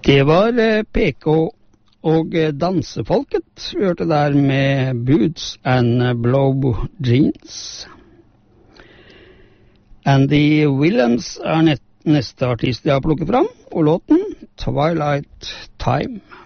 Det var PK og dansefolket vi hørte der med Boots and Blow Jeans. Andy Williams neste artist jeg har plukket fram, og låten Twilight Time.